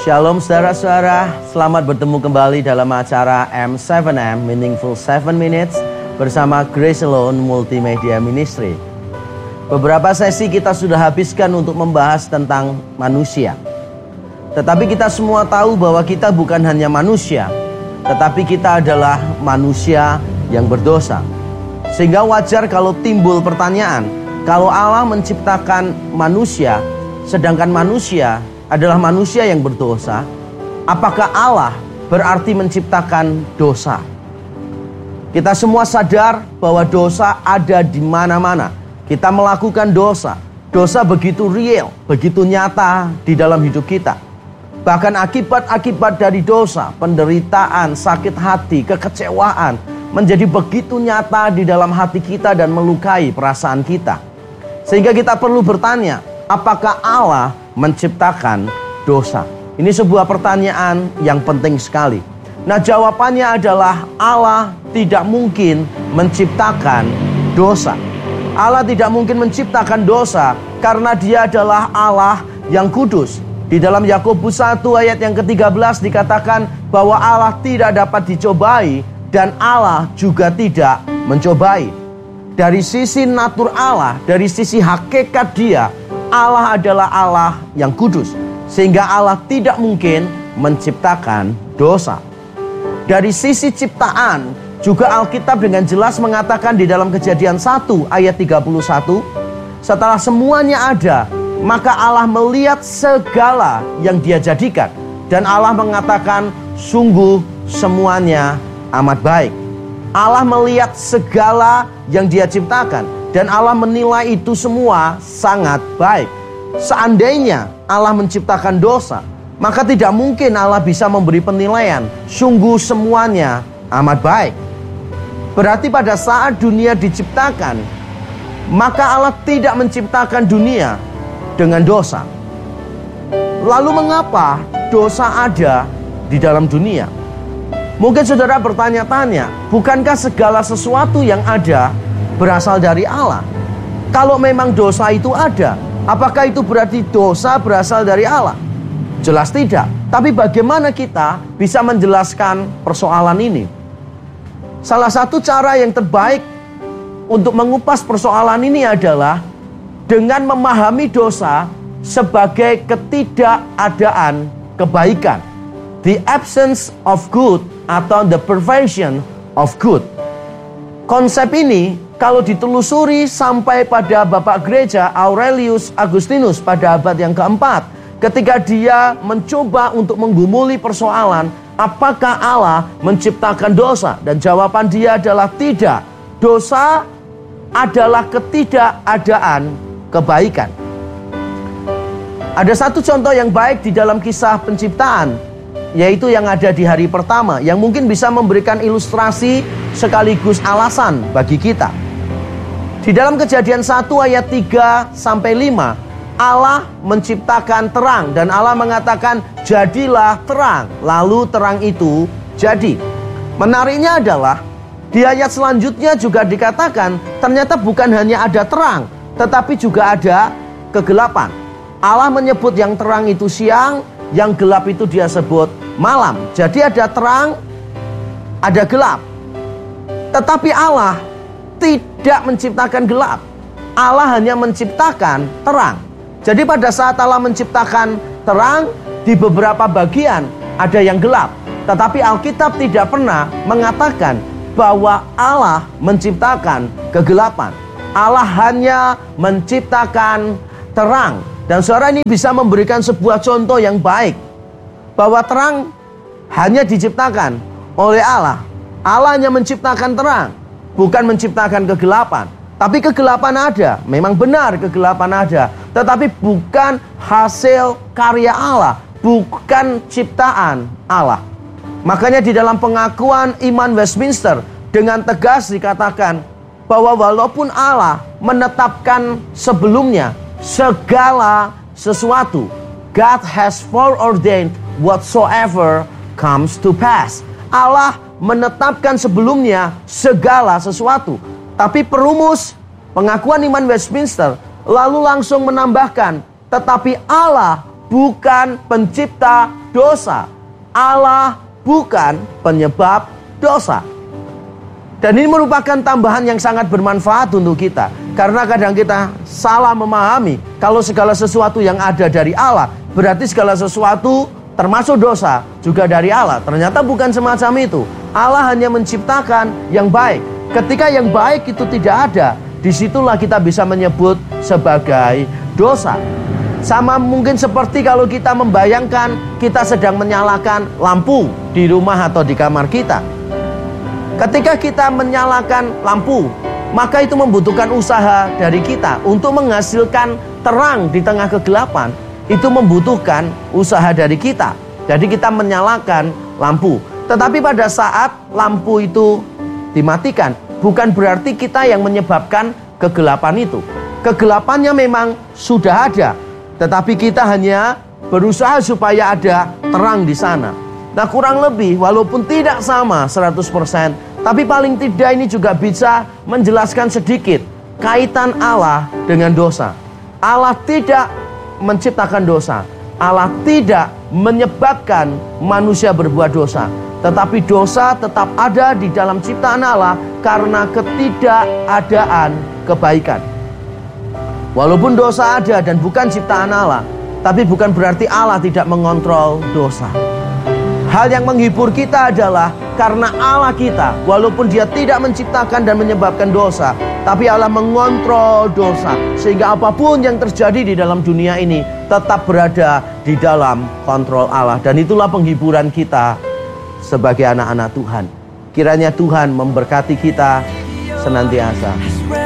Shalom saudara-saudara, selamat bertemu kembali dalam acara M7M Meaningful 7 Minutes bersama Grace Alone Multimedia Ministry. Beberapa sesi kita sudah habiskan untuk membahas tentang manusia. Tetapi kita semua tahu bahwa kita bukan hanya manusia, tetapi kita adalah manusia yang berdosa. Sehingga wajar kalau timbul pertanyaan, kalau Allah menciptakan manusia, sedangkan manusia adalah manusia yang berdosa, apakah Allah berarti menciptakan dosa? Kita semua sadar bahwa dosa ada di mana-mana. Kita melakukan dosa. Dosa begitu real, begitu nyata di dalam hidup kita. Bahkan akibat-akibat dari dosa, penderitaan, sakit hati, kekecewaan menjadi begitu nyata di dalam hati kita dan melukai perasaan kita. Sehingga kita perlu bertanya, apakah Allah menciptakan dosa? Ini sebuah pertanyaan yang penting sekali. Nah, jawabannya adalah Allah tidak mungkin menciptakan dosa. Allah tidak mungkin menciptakan dosa karena Dia adalah Allah yang kudus. Di dalam Yakobus 1 ayat yang ke-13 dikatakan bahwa Allah tidak dapat dicobai dan Allah juga tidak mencobai. Dari sisi natur Allah, dari sisi hakikat Dia, Allah adalah Allah yang kudus, sehingga Allah tidak mungkin menciptakan dosa. Dari sisi ciptaan, juga Alkitab dengan jelas mengatakan di dalam Kejadian 1 ayat 31, setelah semuanya ada, maka Allah melihat segala yang Dia jadikan, dan Allah mengatakan sungguh semuanya amat baik. Allah melihat segala yang Dia ciptakan, dan Allah menilai itu semua sangat baik. Seandainya Allah menciptakan dosa, maka tidak mungkin Allah bisa memberi penilaian sungguh semuanya amat baik. Berarti pada saat dunia diciptakan, maka Allah tidak menciptakan dunia dengan dosa. Lalu mengapa dosa ada di dalam dunia? Mungkin saudara bertanya-tanya, bukankah segala sesuatu yang ada berasal dari Allah? Kalau memang dosa itu ada, apakah itu berarti dosa berasal dari Allah? Jelas tidak. Tapi bagaimana kita bisa menjelaskan persoalan ini? Salah satu cara yang terbaik untuk mengupas persoalan ini adalah dengan memahami dosa sebagai ketidakadaan kebaikan. The absence of good atau the perversion of good. Konsep ini kalau ditelusuri sampai pada Bapak Gereja Aurelius Agustinus pada abad yang keempat, ketika dia mencoba untuk menggumuli persoalan apakah Allah menciptakan dosa, dan jawaban dia adalah tidak. Dosa adalah ketidakadaan kebaikan. Ada satu contoh yang baik di dalam kisah penciptaan, yaitu yang ada di hari pertama, yang mungkin bisa memberikan ilustrasi sekaligus alasan bagi kita. Di dalam Kejadian 1 ayat 3-5, Allah menciptakan terang, dan Allah mengatakan jadilah terang, lalu terang itu jadi. Menariknya adalah di ayat selanjutnya juga dikatakan ternyata bukan hanya ada terang, tetapi juga ada kegelapan. Allah menyebut yang terang itu siang, yang gelap itu Dia sebut malam. Jadi ada terang, ada gelap. Tetapi Allah tidak menciptakan gelap. Allah hanya menciptakan terang. Jadi pada saat Allah menciptakan terang, di beberapa bagian ada yang gelap. Tetapi Alkitab tidak pernah mengatakan bahwa Allah menciptakan kegelapan. Allah hanya menciptakan terang. Dan saudara, ini bisa memberikan sebuah contoh yang baik, bahwa terang hanya diciptakan oleh Allah. Allah hanya menciptakan terang, bukan menciptakan kegelapan. Tapi kegelapan ada, memang benar kegelapan ada, tetapi bukan hasil karya Allah, bukan ciptaan Allah. Makanya di dalam pengakuan iman Westminster dengan tegas dikatakan bahwa walaupun Allah menetapkan sebelumnya segala sesuatu, God has foreordained whatsoever comes to pass. Allah menetapkan sebelumnya segala sesuatu. Tapi perumus pengakuan iman Westminster lalu langsung menambahkan, tetapi Allah bukan pencipta dosa. Allah bukan penyebab dosa. Dan ini merupakan tambahan yang sangat bermanfaat untuk kita. Karena kadang kita salah memahami kalau segala sesuatu yang ada dari Allah, berarti segala sesuatu termasuk dosa juga dari Allah. Ternyata bukan semacam itu. Allah hanya menciptakan yang baik. Ketika yang baik itu tidak ada, disitulah kita bisa menyebut sebagai dosa. Sama mungkin seperti kalau kita membayangkan kita sedang menyalakan lampu di rumah atau di kamar kita. Ketika kita menyalakan lampu, maka itu membutuhkan usaha dari kita untuk menghasilkan terang di tengah kegelapan. Itu membutuhkan usaha dari kita. Jadi kita menyalakan lampu. Tetapi pada saat lampu itu dimatikan, bukan berarti kita yang menyebabkan kegelapan itu. Kegelapannya memang sudah ada, tetapi kita hanya berusaha supaya ada terang di sana. Nah, kurang lebih walaupun tidak sama 100%, tapi paling tidak ini juga bisa menjelaskan sedikit kaitan Allah dengan dosa. Allah tidak menciptakan dosa. Allah tidak menyebabkan manusia berbuat dosa. Tetapi dosa tetap ada di dalam ciptaan Allah karena ketidakadaan kebaikan. Walaupun dosa ada dan bukan ciptaan Allah, tapi bukan berarti Allah tidak mengontrol dosa. Hal yang menghibur kita adalah karena Allah kita, walaupun dia tidak menciptakan dan menyebabkan dosa, tapi Allah mengontrol dosa. Sehingga apapun yang terjadi di dalam dunia ini tetap berada di dalam kontrol Allah. Dan itulah penghiburan kita sebagai anak-anak Tuhan. Kiranya Tuhan memberkati kita senantiasa.